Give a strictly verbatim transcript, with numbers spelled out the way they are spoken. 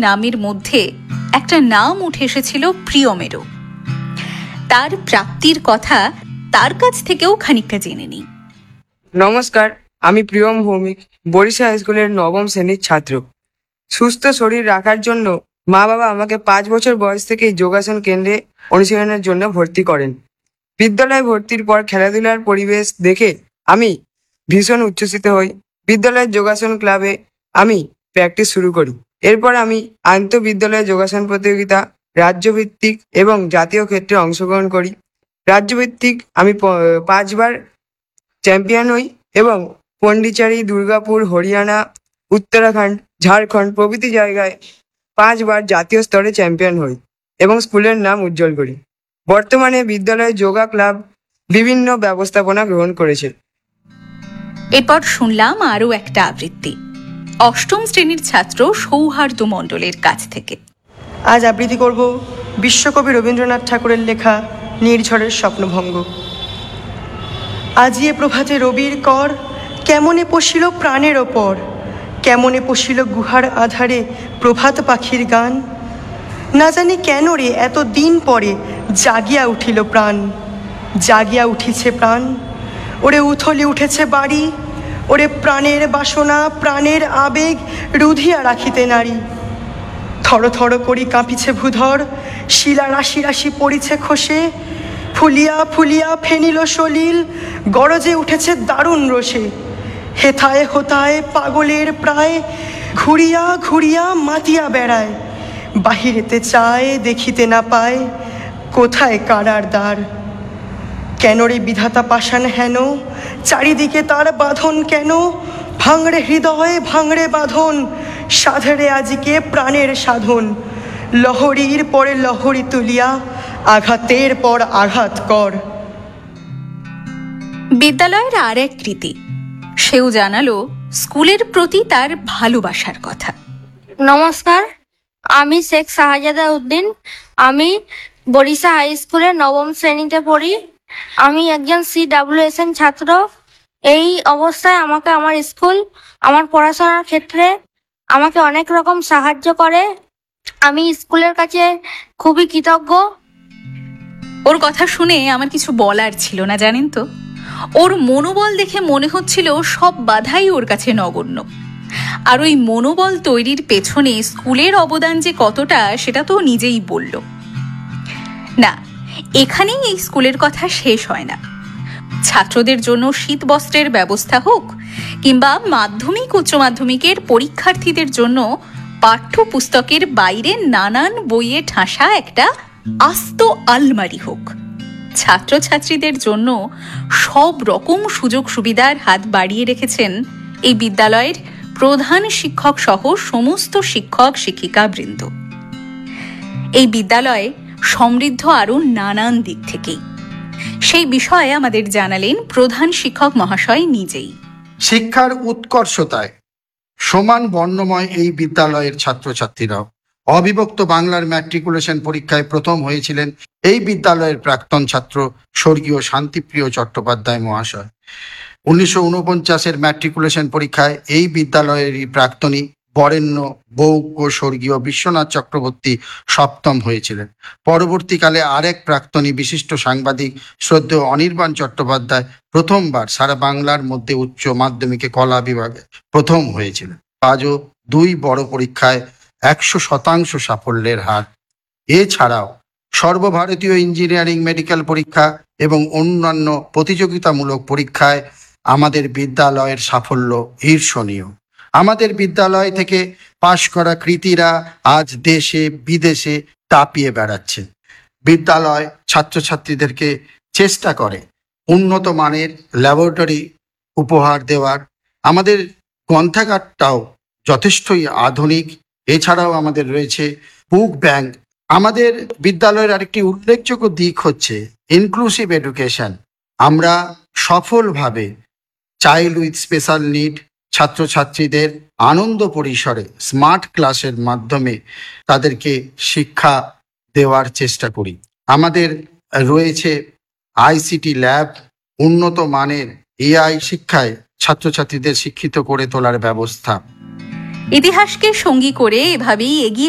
নামের মধ্যে একটা নাম উঠে এসেছিল প্রিয়মেরও। তার প্রাপ্তির কথা তার কাছ থেকেও খানিকটা জেনে নিই। নমস্কার, আমি প্রিয়ম ভৌমিক, বরিশা হাই স্কুলের নবম শ্রেণীর ছাত্র। সুস্থ শরীর রাখার জন্য মা বাবা আমাকে পাঁচ বছর বয়স থেকেই যোগাসন কেন্দ্রে অনুশীলনের জন্য ভর্তি করেন। বিদ্যালয়ে ভর্তির পর খেলাধুলার পরিবেশ দেখে আমি ভীষণ উচ্ছ্বসিত হই। বিদ্যালয়ের যোগাসন ক্লাবে আমি প্র্যাকটিস শুরু করি। এরপর আমি আন্তঃবিদ্যালয় যোগাসন প্রতিযোগিতা, রাজ্যভিত্তিক এবং জাতীয় ক্ষেত্রে অংশগ্রহণ করি। রাজ্যভিত্তিক আমি পাঁচবার চ্যাম্পিয়ন হই এবং পন্ডিচেরি, দুর্গাপুর, হরিয়ানা, উত্তরাখণ্ড, ঝাড়খণ্ড প্রভৃতি জায়গায় পাঁচবার জাতীয় স্তরে চ্যাম্পিয়ন হই এবং স্কুলের নাম উজ্জ্বল করি। বর্তমানে বিদ্যালয়ে যোগা ক্লাব বিভিন্ন ব্যবস্থাপনা গ্রহণ করেছে। এরপর শুনলাম আরও একটা আবৃত্তি অষ্টম শ্রেণীর ছাত্র সৌহার্দ্য মণ্ডলের কাছ থেকে। আজ আবৃত্তি করব বিশ্বকবি রবীন্দ্রনাথ ঠাকুরের লেখা নির্ঝরের স্বপ্নভঙ্গ। আজি এ প্রভাতে রবির কর, কেমনে পশিল প্রাণের ওপর, কেমনে পশিল গুহার আধারে প্রভাত পাখির গান। না জানি কেন রে এত দিন পরে জাগিয়া উঠিল প্রাণ, জাগিয়া উঠিছে প্রাণ। ওরে উথলি উঠেছে বাড়ি, ওরে প্রাণের বাসনা প্রাণের আবেগ রুধিয়া রাখিতে নারী। থর থর করি কাঁপিছে ভূধর, শিলা রাশি রাশি পড়িছে খসে, ফুলিয়া ফুলিয়া ফেনিল সলিল গরজে উঠেছে দারুণ রোষে। হেথায় হোথায় পাগলের প্রায় ঘুরিয়া ঘুরিয়া মাতিয়া বেড়ায়, বাহিরেতে চায় দেখিতে না পায় কোথায় কারার দ্বার। কেন রে বিধাতা পাষাণ হেন, চারিদিকে তার বাঁধন কেন, ভাঙড়ে হৃদয়ে ভাঙড়ে বাঁধন, সাধরে আজিকে প্রাণের সাধন। লহরীর পরে লহরী তুলিয়া আঘাতের পর আঘাত কর। বিদ্যালয়ের আর এক কৃতি, সেও জানালো স্কুলের প্রতি তার ভালোবাসার কথা। নমস্কার, আমি শেখ শাহজাদা উদ্দিন। আমি বরিশা হাই স্কুলের নবম শ্রেণীতে পড়ি। আমি একজন সি ডাব্লিউ এস এন ছাত্র। এই অবস্থায় আমাকে আমার স্কুল আমার পড়াশোনার ক্ষেত্রে আমাকে অনেক রকম সাহায্য করে। আমি স্কুলের কাছে খুবই কৃতজ্ঞ। ওর কথা শুনে আমার কিছু বলার ছিল না, জানেন তো। ওর মনোবল দেখে মনে হচ্ছিল সব বাধাই ওর কাছে নগণ্য। আর ওই মনোবল তৈরির পেছনে স্কুলের অবদান যে কতটা, সেটা তো নিজেই বলল। না, এখানেই এই স্কুলের কথা শেষ হয় না। ছাত্রদের জন্য শীত বস্ত্রের ব্যবস্থা হোক, কিংবা মাধ্যমিক উচ্চ মাধ্যমিকের পরীক্ষার্থীদের জন্য পাঠ্যপুস্তকের বাইরে নানান বইয়ে ঠাসা একটা আস্ত আলমারি হোক, ছাত্রছাত্রীদের জন্য সব রকম সুযোগ সুবিধার হাত বাড়িয়ে রেখেছেন এই বিদ্যালয়ের প্রধান শিক্ষক সহ সমস্ত শিক্ষক শিক্ষিকা বৃন্দ। এই বিদ্যালয় সমৃদ্ধ আরো নানান দিক থেকেই। সেই বিষয়ে আমাদের জানালেন প্রধান শিক্ষক মহাশয় নিজেই। শিক্ষার উৎকর্ষতায় সমান বর্ণময় এই বিদ্যালয়ের ছাত্রছাত্রীরাও। অবিভক্ত বাংলার ম্যাট্রিকুলেশন পরীক্ষায় প্রথম হয়েছিলেন এই বিদ্যালয়ের প্রাক্তন ছাত্র স্বর্গীয় শান্তিপ্রিয় চট্টোপাধ্যায় মহাশয়। উনিশশো উনপঞ্চাশের ম্যাট্রিকুলেশন পরীক্ষায় এই বিদ্যালয়েরই প্রাক্তনী বরেণ্য বৌজ্ঞ স্বর্গীয় বিশ্বনাথ চক্রবর্তী সপ্তম হয়েছিলেন। পরবর্তীকালে আরেক প্রাক্তনী বিশিষ্ট সাংবাদিক শ্রদ্ধেয় অনির্বাণ চট্টোপাধ্যায় প্রথমবার সারা বাংলার মধ্যে উচ্চ মাধ্যমিকে কলা বিভাগে প্রথম হয়েছিলেন। আজও দুই বড় পরীক্ষায় একশো শতাংশ সাফল্যের হার। এছাড়াও সর্বভারতীয় ইঞ্জিনিয়ারিং মেডিকেল পরীক্ষা এবং অন্যান্য প্রতিযোগিতামূলক পরীক্ষায় আমাদের বিদ্যালয়ের সাফল্য ঈর্ষণীয়। আমাদের বিদ্যালয় থেকে পাশ করা কৃতীরা আজ দেশে বিদেশে তাপিয়ে বেড়াচ্ছে। বিদ্যালয় ছাত্রছাত্রীদেরকে চেষ্টা করে উন্নত মানের ল্যাবরেটরি উপহার দেওয়ার। আমাদের গ্রন্থাগারটাও যথেষ্টই আধুনিক। এছাড়াও আমাদের রয়েছে বুক ব্যাংক। আমাদের বিদ্যালয়ের আরেকটি উল্লেখযোগ্য দিক হচ্ছে ইনক্লুসিভ এডুকেশন। আমরা সফলভাবে চাইল্ড উইথ স্পেশাল নিড ছাত্রছাত্রীদের আনন্দ পরিসরে স্মার্ট ক্লাসের মাধ্যমে তাদেরকে শিক্ষা দেওয়ার চেষ্টা করি। আমাদের রয়েছে আইসিটি ল্যাব, উন্নত মানের এআই শিক্ষায় ছাত্রছাত্রীদের শিক্ষিত করে তোলার ব্যবস্থা। ইতিহাসকে সঙ্গী করে এভাবেই এগিয়ে